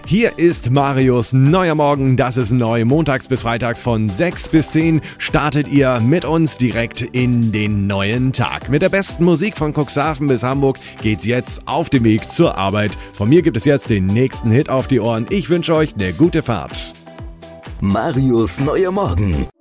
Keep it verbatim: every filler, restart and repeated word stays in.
Hier ist Marius neuer Morgen, das ist neu. Montags bis freitags von sechs bis zehn startet ihr mit uns direkt in den neuen Tag. Mit der besten Musik von Cuxhaven bis Hamburg geht's jetzt auf dem Weg zur Arbeit. Von mir gibt es jetzt den nächsten Hit auf die Ohren. Ich wünsche euch eine gute Fahrt. Marius neuer Morgen.